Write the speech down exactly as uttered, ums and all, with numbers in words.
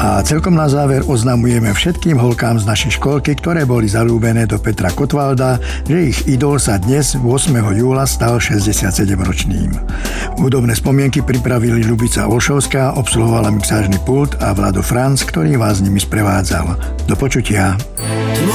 A celkom na záver oznamujeme všetkým holkám z našej školky, ktoré boli zalúbené do Petra Kotwalda, že ich idol sa dnes ôsmeho júla stal šesťdesiatsedemročným. Hudobné spomienky pripravili Ľubica Olšovská, obsluhovala mixážny pult a Vlado Franc, ktorý vás s nimi sprevádzal. Do počutia.